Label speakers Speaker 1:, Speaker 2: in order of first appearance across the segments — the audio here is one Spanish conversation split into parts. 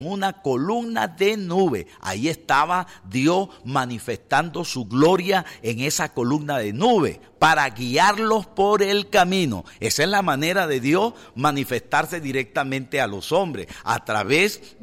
Speaker 1: una columna de nube. Ahí estaba Dios manifestando su gloria en esa columna de nube para guiarlos por el camino. Esa es la manera de Dios manifestarse directamente a los hombres, a través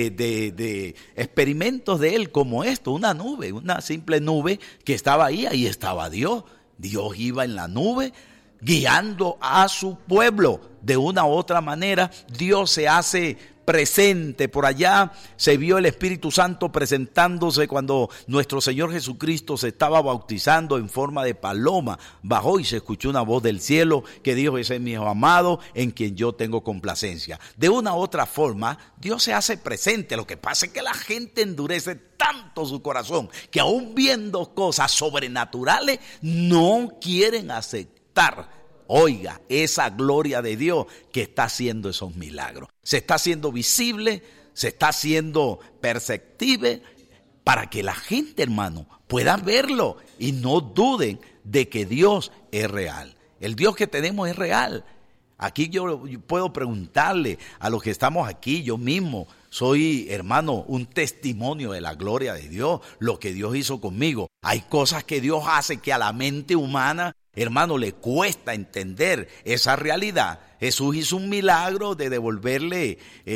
Speaker 1: de experimentos de Él como esto, una nube, una simple nube que estaba ahí estaba Dios. Dios iba en la nube guiando a su pueblo. De una u otra manera, Dios se hace presente. Por allá se vio el Espíritu Santo presentándose cuando nuestro Señor Jesucristo se estaba bautizando en forma de paloma. Bajó y se escuchó una voz del cielo que dijo: ese es mi Hijo amado en quien yo tengo complacencia. De una u otra forma, Dios se hace presente. Lo que pasa es que la gente endurece tanto su corazón que aún viendo cosas sobrenaturales no quieren aceptar. Oiga, esa gloria de Dios que está haciendo esos milagros. Se está haciendo visible, se está haciendo perceptible para que la gente, hermano, pueda verlo y no duden de que Dios es real. El Dios que tenemos es real. Aquí yo puedo preguntarle a los que estamos aquí, yo mismo soy, hermano, un testimonio de la gloria de Dios, lo que Dios hizo conmigo. Hay cosas que Dios hace que a la mente humana, hermano, le cuesta entender esa realidad. Jesús hizo un milagro de devolverle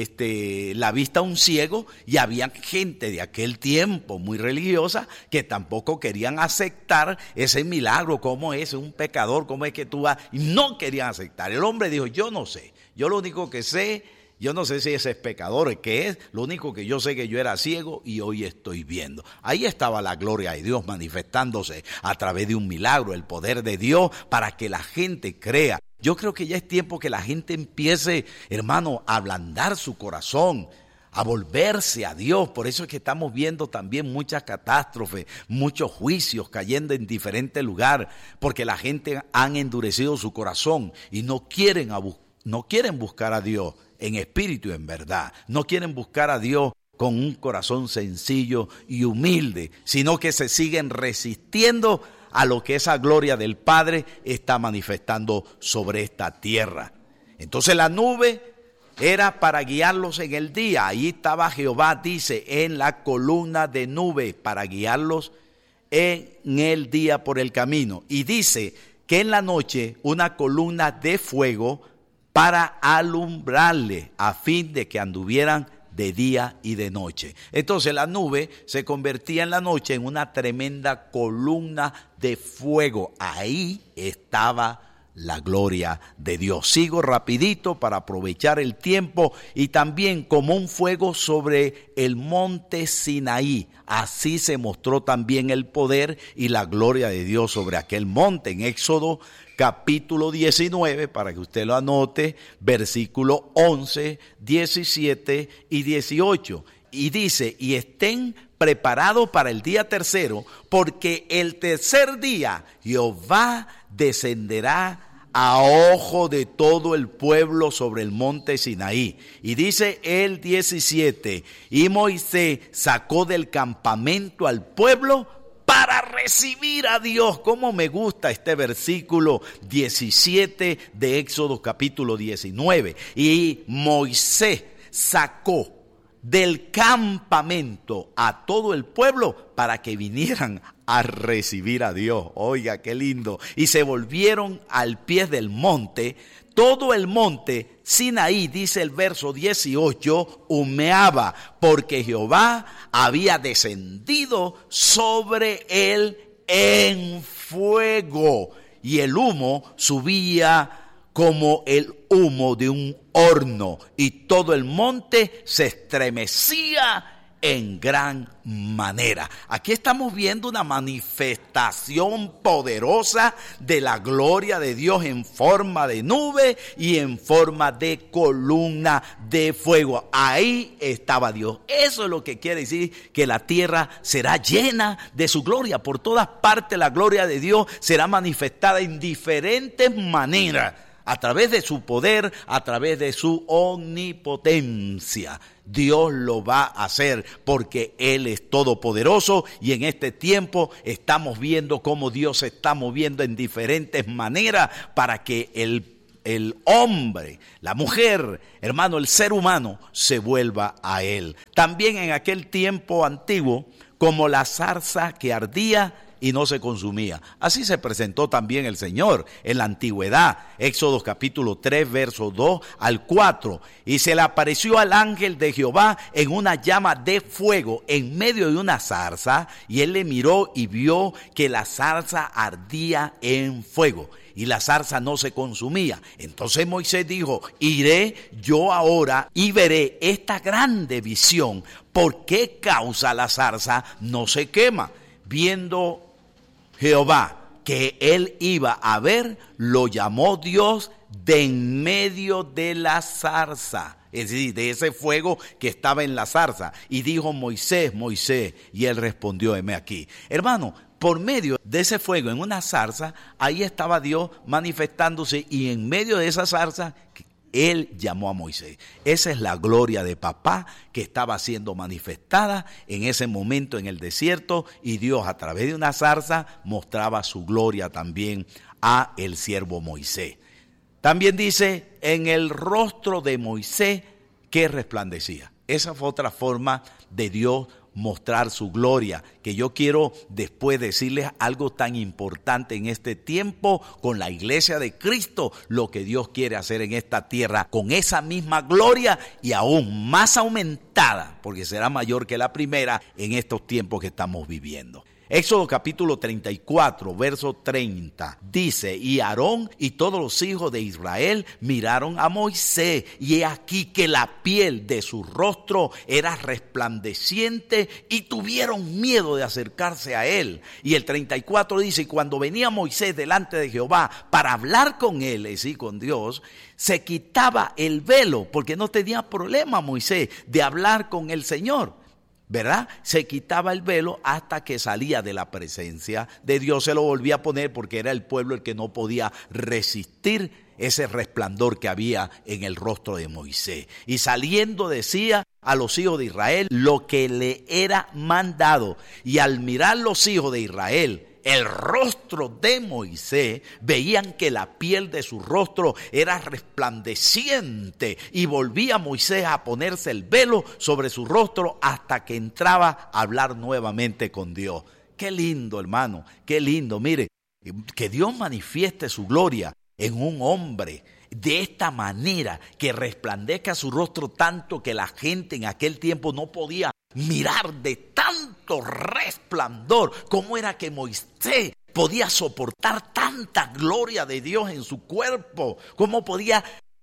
Speaker 1: la vista a un ciego, y había gente de aquel tiempo muy religiosa que tampoco querían aceptar ese milagro. ¿Cómo es un pecador? ¿Cómo es que tú vas? Y no querían aceptar. El hombre dijo: yo no sé, yo lo único que sé, yo no sé si ese es pecador, ¿qué es? Lo único que yo sé que yo era ciego y hoy estoy viendo. Ahí estaba la gloria de Dios manifestándose a través de un milagro, el poder de Dios para que la gente crea. Yo creo que ya es tiempo que la gente empiece, hermano, a ablandar su corazón, a volverse a Dios. Por eso es que estamos viendo también muchas catástrofes, muchos juicios cayendo en diferentes lugares, porque la gente han endurecido su corazón y no quieren buscar a Dios en espíritu y en verdad. No quieren buscar a Dios con un corazón sencillo y humilde, sino que se siguen resistiendo a lo que esa gloria del Padre está manifestando sobre esta tierra. Entonces la nube era para guiarlos en el día. Ahí estaba Jehová, dice, en la columna de nube para guiarlos en el día por el camino. Y dice que en la noche una columna de fuego para alumbrarle, a fin de que anduvieran de día y de noche. Entonces la nube se convertía en la noche en una tremenda columna de fuego. Ahí estaba la gloria de Dios. Sigo rapidito para aprovechar el tiempo. Y también como un fuego sobre el monte Sinaí, así se mostró también el poder y la gloria de Dios sobre aquel monte. En Éxodo capítulo 19, para que usted lo anote, versículo 11, 17 y 18. Y dice: y estén preparados para el día tercero, porque el tercer día Jehová descenderá a ojo de todo el pueblo sobre el monte Sinaí. Y dice el 17, y Moisés sacó del campamento al pueblo para recibir a Dios. Cómo me gusta este versículo 17 de Éxodo capítulo 19. Y Moisés sacó del campamento a todo el pueblo para que vinieran a recibir a Dios. Oiga, qué lindo. Y se volvieron al pie del monte. Todo el monte Sinaí, dice el verso 18, humeaba, porque Jehová había descendido sobre él en fuego, y el humo subía como el humo de un horno, y todo el monte se estremecía en gran manera. Aquí estamos viendo una manifestación poderosa de la gloria de Dios en forma de nube y en forma de columna de fuego. Ahí estaba Dios. Eso es lo que quiere decir que la tierra será llena de su gloria. Por todas partes la gloria de Dios será manifestada en diferentes maneras, a través de su poder, a través de su omnipotencia. Dios lo va a hacer porque Él es todopoderoso, y en este tiempo estamos viendo cómo Dios se está moviendo en diferentes maneras para que el hombre, la mujer, hermano, el ser humano se vuelva a Él. También en aquel tiempo antiguo, como la zarza que ardía y no se consumía. Así se presentó también el Señor en la antigüedad. Éxodo capítulo 3, verso 2 al 4. Y se le apareció al ángel de Jehová en una llama de fuego en medio de una zarza, y él le miró y vio que la zarza ardía en fuego y la zarza no se consumía. Entonces Moisés dijo: iré yo ahora y veré esta grande visión, ¿por qué causa la zarza no se quema? Viendo Jehová que él iba a ver, lo llamó Dios de en medio de la zarza, es decir, de ese fuego que estaba en la zarza, y dijo: Moisés, Moisés, y él respondió: heme aquí. Hermano, por medio de ese fuego en una zarza, ahí estaba Dios manifestándose, y en medio de esa zarza él llamó a Moisés. Esa es la gloria de papá que estaba siendo manifestada en ese momento en el desierto, y Dios a través de una zarza mostraba su gloria también a el siervo Moisés. También dice: en el rostro de Moisés que resplandecía. Esa fue otra forma de Dios mostrar su gloria, que yo quiero después decirles algo tan importante en este tiempo con la iglesia de Cristo, lo que Dios quiere hacer en esta tierra con esa misma gloria y aún más aumentada, porque será mayor que la primera en estos tiempos que estamos viviendo. Éxodo capítulo 34, verso 30, dice: y Aarón y todos los hijos de Israel miraron a Moisés, y he aquí que la piel de su rostro era resplandeciente, y tuvieron miedo de acercarse a él. Y el 34 dice: y cuando venía Moisés delante de Jehová para hablar con él, es decir, con Dios, se quitaba el velo, porque no tenía problema Moisés de hablar con el Señor, ¿verdad? Se quitaba el velo hasta que salía de la presencia de Dios. Se lo volvía a poner porque era el pueblo el que no podía resistir ese resplandor que había en el rostro de Moisés. Y saliendo decía a los hijos de Israel lo que le era mandado. Y al mirar los hijos de Israel el rostro de Moisés, veían que la piel de su rostro era resplandeciente, y volvía Moisés a ponerse el velo sobre su rostro hasta que entraba a hablar nuevamente con Dios. Qué lindo, hermano, qué lindo. Mire, que Dios manifieste su gloria en un hombre de esta manera, que resplandezca su rostro tanto que la gente en aquel tiempo no podía mirar de tanto resplandor. ¿Cómo era que Moisés podía soportar tanta gloria de Dios en su cuerpo? ¿Cómo podía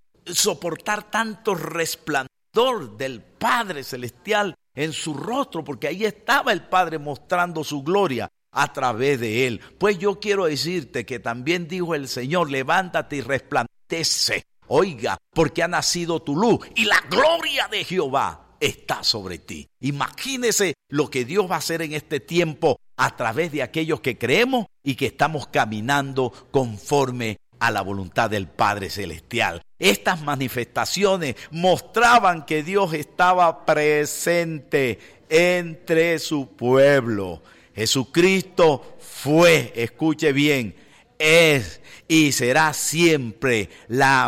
Speaker 1: soportar tanto resplandor del Padre Celestial en su rostro? Porque ahí estaba el Padre mostrando su gloria a través de él. Pues yo quiero decirte que también dijo el Señor: levántate y resplandece, oiga, porque ha nacido tu luz y la gloria de Jehová está sobre ti. Imagínese lo que Dios va a hacer en este tiempo a través de aquellos que creemos y que estamos caminando conforme a la voluntad del Padre Celestial. Estas manifestaciones mostraban que Dios estaba presente entre su pueblo. Jesucristo fue, escuche bien, es y será siempre la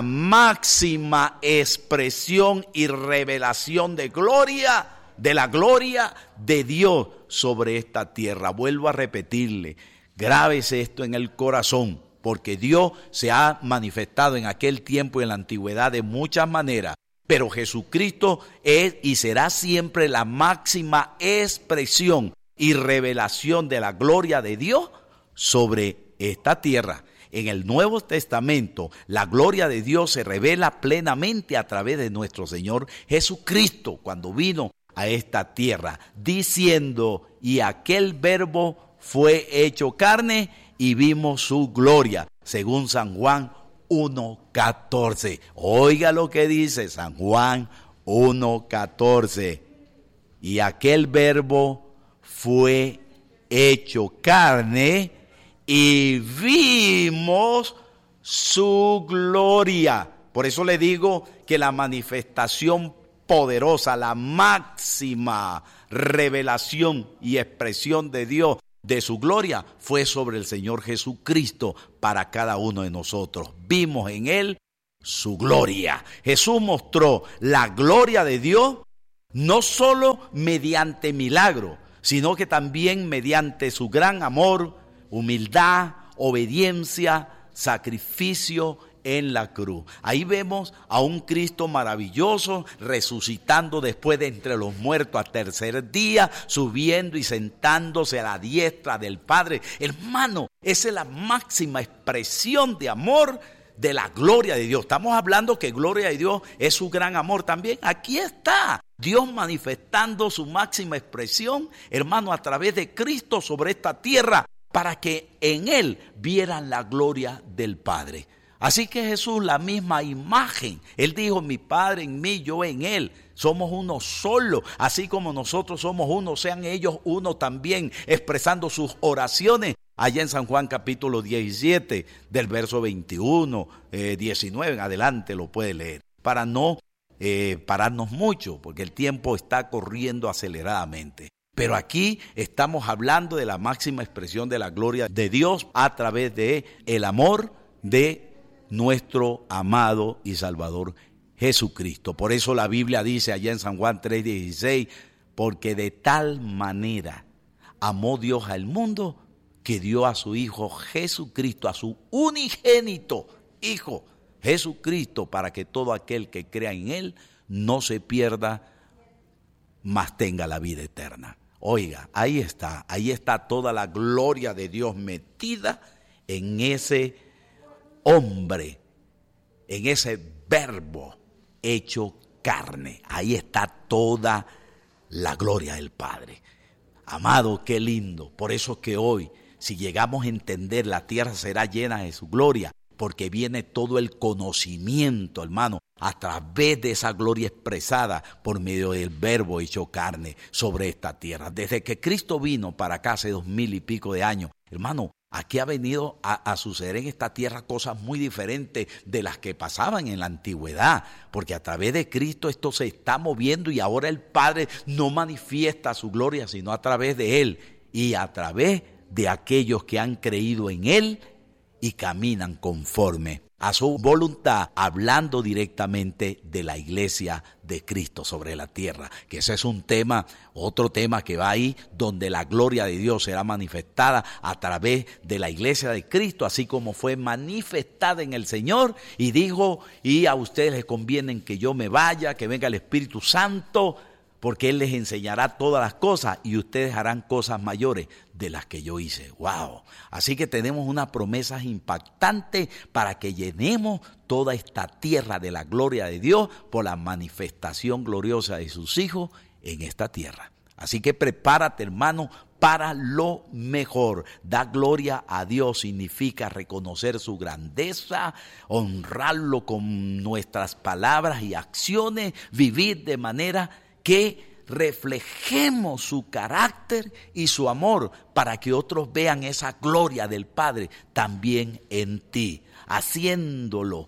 Speaker 1: máxima expresión y revelación de gloria, de la gloria de Dios sobre esta tierra. Vuelvo a repetirle, grábese esto en el corazón, porque Dios se ha manifestado en aquel tiempo y en la antigüedad de muchas maneras, pero Jesucristo es y será siempre la máxima expresión y revelación de la gloria de Dios sobre esta tierra. En el Nuevo Testamento, la gloria de Dios se revela plenamente a través de nuestro Señor Jesucristo, cuando vino a esta tierra, diciendo: y aquel verbo fue hecho carne y vimos su gloria, según San Juan 1:14. Oiga lo que dice San Juan 1:14. Y aquel verbo fue hecho carne y vimos su gloria. Por eso le digo que la manifestación poderosa, la máxima revelación y expresión de Dios, de su gloria, fue sobre el Señor Jesucristo para cada uno de nosotros. Vimos en Él su gloria. Jesús mostró la gloria de Dios no solo mediante milagro, sino que también mediante su gran amor, humildad, obediencia, sacrificio en la cruz. Ahí vemos a un Cristo maravilloso resucitando después de entre los muertos al tercer día, subiendo y sentándose a la diestra del Padre. Hermano, esa es la máxima expresión de amor de la gloria de Dios. Estamos hablando que gloria de Dios es su gran amor también. Aquí está Dios manifestando su máxima expresión, hermano, a través de Cristo sobre esta tierra, para que en Él vieran la gloria del Padre. Así que Jesús, la misma imagen, Él dijo, mi Padre en mí, yo en Él, somos uno solo, así como nosotros somos uno, sean ellos uno también, expresando sus oraciones. Allá en San Juan capítulo 17, del verso 21, 19 en adelante lo puede leer, para no pararnos mucho, porque el tiempo está corriendo aceleradamente. Pero aquí estamos hablando de la máxima expresión de la gloria de Dios a través de el amor de nuestro amado y Salvador Jesucristo. Por eso la Biblia dice allá en San Juan 3:16, porque de tal manera amó Dios al mundo que dio a su Hijo Jesucristo, a su unigénito Hijo Jesucristo, para que todo aquel que crea en Él no se pierda, mas tenga la vida eterna. Oiga, ahí está toda la gloria de Dios metida en ese hombre, en ese verbo hecho carne. Ahí está toda la gloria del Padre. Amado, qué lindo. Por eso es que hoy, si llegamos a entender, la tierra será llena de su gloria, porque viene todo el conocimiento, hermano, a través de esa gloria expresada por medio del verbo hecho carne sobre esta tierra. Desde que Cristo vino para acá hace 2000 y pico de años, hermano, aquí ha venido a suceder en esta tierra cosas muy diferentes de las que pasaban en la antigüedad, porque a través de Cristo esto se está moviendo y ahora el Padre no manifiesta su gloria sino a través de Él y a través de aquellos que han creído en Él y caminan conforme a su voluntad, hablando directamente de la iglesia de Cristo sobre la tierra, que ese es un tema, otro tema que va ahí, donde la gloria de Dios será manifestada a través de la iglesia de Cristo, así como fue manifestada en el Señor, y dijo, y a ustedes les conviene que yo me vaya, que venga el Espíritu Santo, porque Él les enseñará todas las cosas y ustedes harán cosas mayores de las que yo hice. ¡Wow! Así que tenemos unas promesas impactantes para que llenemos toda esta tierra de la gloria de Dios por la manifestación gloriosa de sus hijos en esta tierra. Así que prepárate, hermano, para lo mejor. Dar gloria a Dios significa reconocer su grandeza, honrarlo con nuestras palabras y acciones, vivir de manera que reflejemos su carácter y su amor para que otros vean esa gloria del Padre también en ti, haciéndolo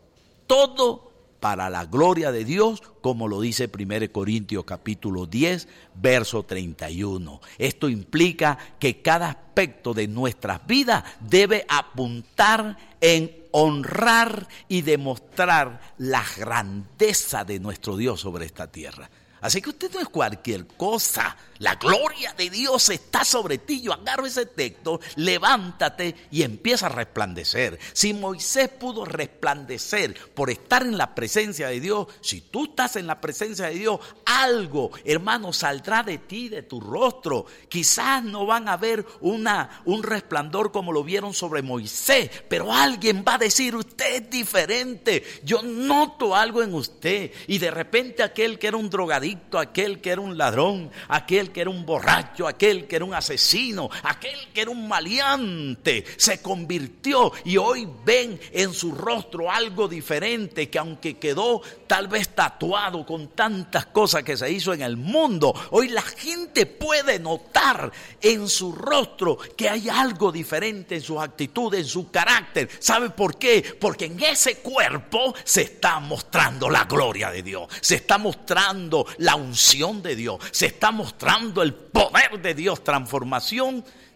Speaker 1: todo para la gloria de Dios, como lo dice 1 Corintios capítulo 10, verso 31. Esto implica que cada aspecto de nuestras vidas debe apuntar en honrar y demostrar la grandeza de nuestro Dios sobre esta tierra. Así que usted no es cualquier cosa. La gloria de Dios está sobre ti. Yo agarro ese texto, levántate y empieza a resplandecer. Si Moisés pudo resplandecer por estar en la presencia de Dios, si tú estás en la presencia de Dios, algo, hermano, saldrá de ti, de tu rostro. Quizás no van a ver un resplandor como lo vieron sobre Moisés, pero alguien va a decir, usted es diferente. Yo noto algo en usted. Y de repente aquel que era un drogadicto, aquel que era un ladrón, aquel que era un borracho, aquel que era un asesino, aquel que era un maleante, se convirtió y hoy ven en su rostro algo diferente, que aunque quedó tal vez tatuado con tantas cosas que se hizo en el mundo, hoy la gente puede notar en su rostro que hay algo diferente en sus actitudes, en su carácter. ¿Sabe por qué? Porque en ese cuerpo se está mostrando la gloria de Dios, se está mostrando la unción de Dios, se está mostrando el poder de Dios, transformación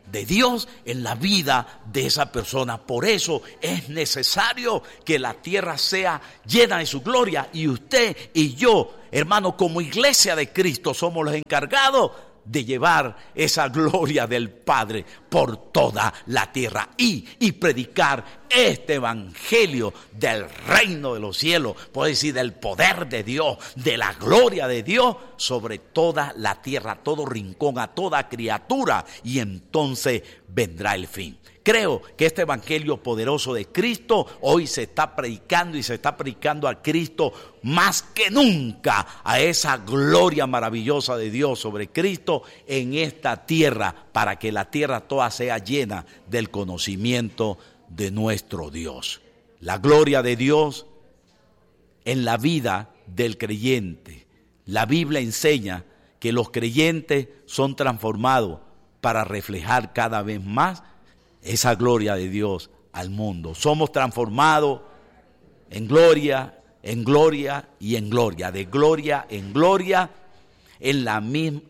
Speaker 1: de Dios en la vida de esa persona. Por eso es necesario que la tierra sea llena de su gloria, y usted y yo, hermano, como iglesia de Cristo, somos los encargados de llevar esa gloria del Padre por toda la tierra y predicar este evangelio del reino de los cielos, puedo decir, del poder de Dios, de la gloria de Dios sobre toda la tierra, a todo rincón, a toda criatura, y entonces vendrá el fin. Creo que este evangelio poderoso de Cristo hoy se está predicando, y se está predicando a Cristo más que nunca, a esa gloria maravillosa de Dios sobre Cristo en esta tierra, para que la tierra toda sea llena del conocimiento de nuestro Dios. La gloria de Dios en la vida del creyente. La Biblia enseña que los creyentes son transformados para reflejar cada vez más esa gloria de Dios al mundo. Somos transformados en gloria y en gloria, de gloria en gloria, en la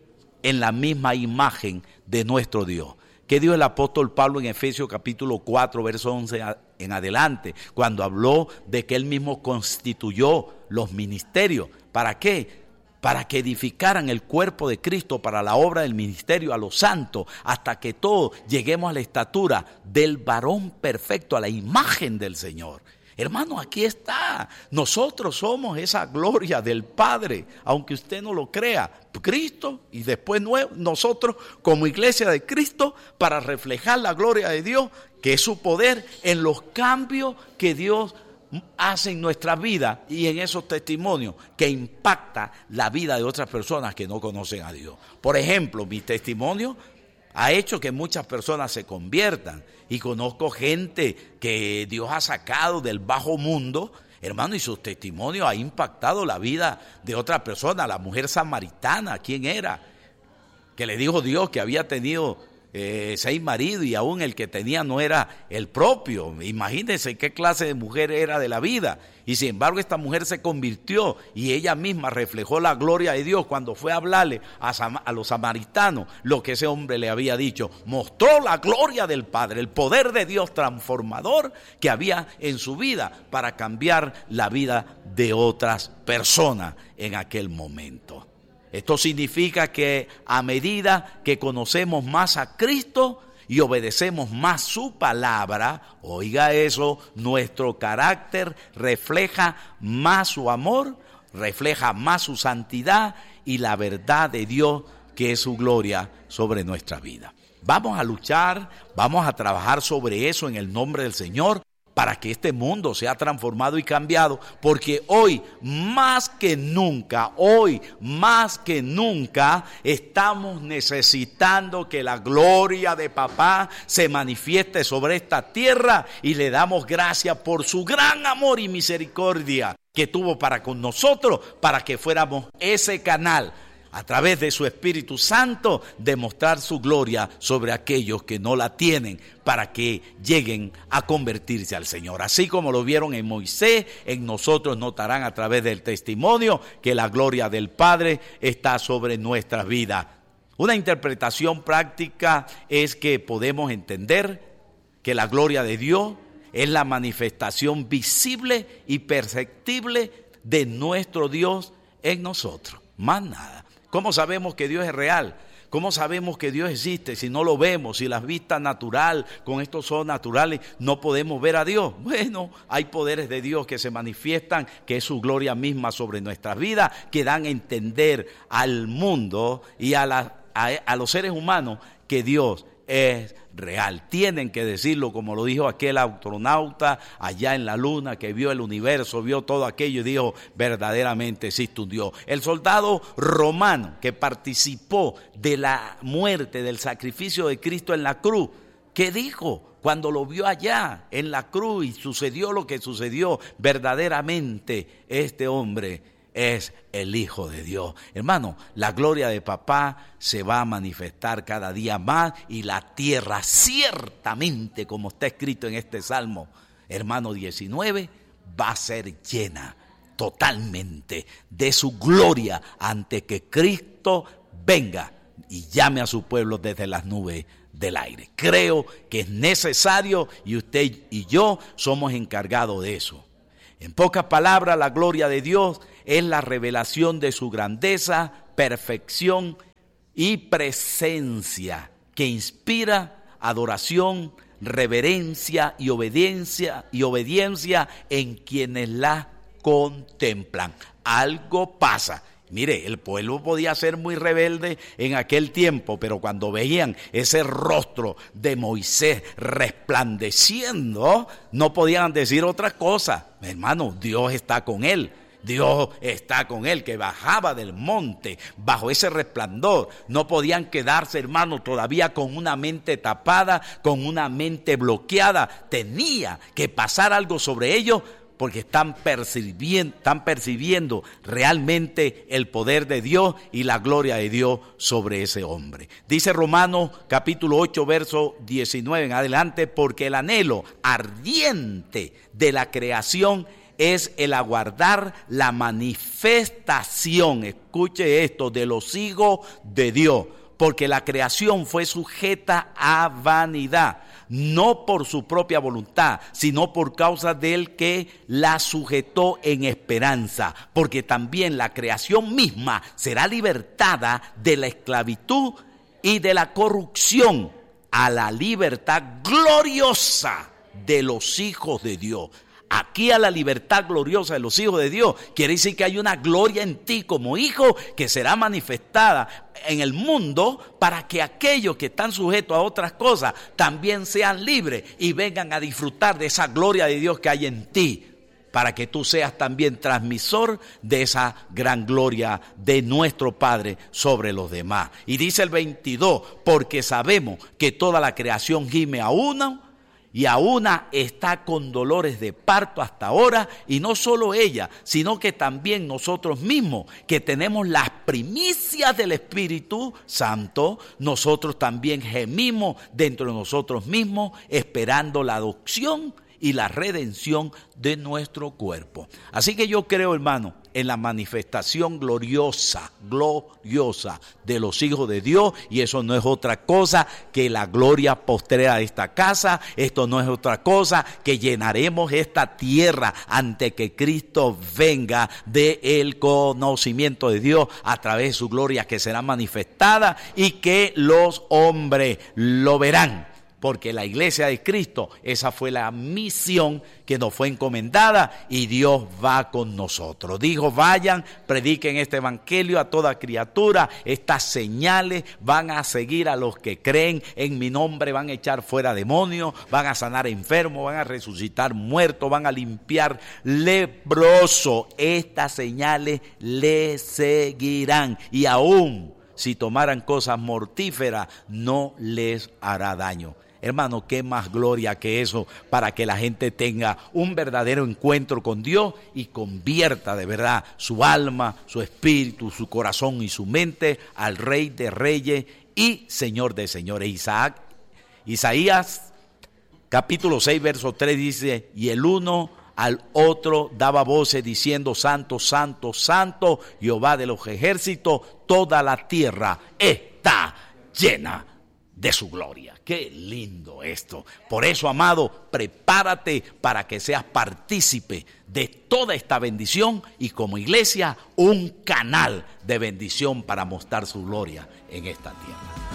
Speaker 1: misma imagen de nuestro Dios. Que dijo el apóstol Pablo en Efesios capítulo 4, verso 11 en adelante, cuando habló de que él mismo constituyó los ministerios. ¿Para qué? Para que edificaran el cuerpo de Cristo para la obra del ministerio a los santos, hasta que todos lleguemos a la estatura del varón perfecto, a la imagen del Señor. Hermano, aquí está. Nosotros somos esa gloria del Padre, aunque usted no lo crea. Cristo, y después nosotros como iglesia de Cristo, para reflejar la gloria de Dios, que es su poder en los cambios que Dios hace en nuestra vida y en esos testimonios que impacta la vida de otras personas que no conocen a Dios. Por ejemplo, mi testimonio ha hecho que muchas personas se conviertan, y conozco gente que Dios ha sacado del bajo mundo, hermano, y sus testimonios ha impactado la vida de otra persona. La mujer samaritana, ¿quién era? Que le dijo Dios que había tenido 6 maridos y aún el que tenía no era el propio. Imagínense qué clase de mujer era de la vida. Y sin embargo esta mujer se convirtió, y ella misma reflejó la gloria de Dios cuando fue a hablarle a los samaritanos lo que ese hombre le había dicho. Mostró la gloria del Padre, el poder de Dios transformador que había en su vida para cambiar la vida de otras personas en aquel momento. Esto significa que a medida que conocemos más a Cristo y obedecemos más su palabra, oiga eso, nuestro carácter refleja más su amor, refleja más su santidad y la verdad de Dios, que es su gloria sobre nuestra vida. Vamos a luchar, vamos a trabajar sobre eso en el nombre del Señor, para que este mundo sea transformado y cambiado, porque hoy más que nunca estamos necesitando que la gloria de papá se manifieste sobre esta tierra, y le damos gracias por su gran amor y misericordia que tuvo para con nosotros, para que fuéramos ese canal a través de su Espíritu Santo, demostrar su gloria sobre aquellos que no la tienen, para que lleguen a convertirse al Señor. Así como lo vieron en Moisés, en nosotros notarán a través del testimonio que la gloria del Padre está sobre nuestras vidas. Una interpretación práctica es que podemos entender que la gloria de Dios es la manifestación visible y perceptible de nuestro Dios en nosotros, más nada. ¿Cómo sabemos que Dios es real? ¿Cómo sabemos que Dios existe si no lo vemos? Si las vistas natural, con estos ojos naturales, no podemos ver a Dios. Bueno, hay poderes de Dios que se manifiestan, que es su gloria misma sobre nuestras vidas, que dan a entender al mundo y a los seres humanos que Dios es real. Tienen que decirlo, como lo dijo aquel astronauta allá en la luna, que vio el universo, vio todo aquello y dijo: verdaderamente existe un Dios. El soldado romano que participó de la muerte, del sacrificio de Cristo en la cruz, ¿qué dijo cuando lo vio allá en la cruz y sucedió lo que sucedió? Verdaderamente este hombre es el Hijo de Dios. Hermano, la gloria de papá se va a manifestar cada día más, y la tierra ciertamente, como está escrito en este Salmo, hermano 19, va a ser llena totalmente de su gloria antes que Cristo venga y llame a su pueblo desde las nubes del aire. Creo que es necesario y usted y yo somos encargados de eso. En pocas palabras, la gloria de Dios es la revelación de su grandeza, perfección y presencia que inspira adoración, reverencia y obediencia en quienes la contemplan. Algo pasa. Mire, el pueblo podía ser muy rebelde en aquel tiempo, pero cuando veían ese rostro de Moisés resplandeciendo, no podían decir otra cosa. Hermano, Dios está con él. Dios está con él, que bajaba del monte bajo ese resplandor. No podían quedarse, hermano, todavía con una mente tapada, con una mente bloqueada. Tenía que pasar algo sobre ellos, porque están percibiendo realmente el poder de Dios y la gloria de Dios sobre ese hombre. Dice Romanos capítulo 8, verso 19 en adelante, porque el anhelo ardiente de la creación es el aguardar la manifestación, escuche esto, de los hijos de Dios, porque la creación fue sujeta a vanidad, no por su propia voluntad, sino por causa del que la sujetó en esperanza, porque también la creación misma será libertada de la esclavitud y de la corrupción a la libertad gloriosa de los hijos de Dios. Aquí a la libertad gloriosa de los hijos de Dios quiere decir que hay una gloria en ti como hijo que será manifestada en el mundo para que aquellos que están sujetos a otras cosas también sean libres y vengan a disfrutar de esa gloria de Dios que hay en ti, para que tú seas también transmisor de esa gran gloria de nuestro Padre sobre los demás. Y dice el 22, porque sabemos que toda la creación gime a una y a una está con dolores de parto hasta ahora, y no solo ella, sino que también nosotros mismos, que tenemos las primicias del Espíritu Santo, nosotros también gemimos dentro de nosotros mismos, esperando la adopción y la redención de nuestro cuerpo. Así que yo creo, hermano, en la manifestación gloriosa de los hijos de Dios, y eso no es otra cosa que la gloria postrera de esta casa. Esto no es otra cosa que llenaremos esta tierra ante que Cristo venga, del conocimiento de Dios a través de su gloria que será manifestada y que los hombres lo verán. Porque la iglesia de Cristo, esa fue la misión que nos fue encomendada, y Dios va con nosotros. Dijo, vayan, prediquen este evangelio a toda criatura. Estas señales van a seguir a los que creen en mi nombre. Van a echar fuera demonios, van a sanar enfermos, van a resucitar muertos, van a limpiar leprosos. Estas señales les seguirán, y aún si tomaran cosas mortíferas, no les hará daño. Hermano, qué más gloria que eso, para que la gente tenga un verdadero encuentro con Dios y convierta de verdad su alma, su espíritu, su corazón y su mente al Rey de Reyes y Señor de Señores. Isaías capítulo 6 verso 3 dice, y el uno al otro daba voces diciendo, Santo, Santo, Santo, Jehová de los ejércitos, toda la tierra está llena de su gloria. Qué lindo esto. Por eso, amado, prepárate para que seas partícipe de toda esta bendición y como iglesia un canal de bendición para mostrar su gloria en esta tierra.